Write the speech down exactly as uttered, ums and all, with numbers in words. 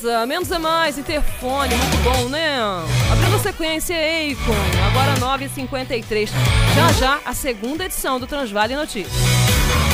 Beleza, menos é mais, interfone, muito bom, né? Abrindo a sequência, Akon, agora nove e cinquenta e três. Já já, a segunda edição do Transvale Notícias.